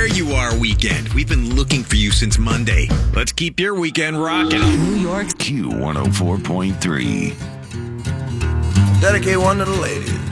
There you are, weekend. We've been looking for you since Monday. Let's keep your weekend rocking. New York's Q104.3. Dedicate one to the ladies.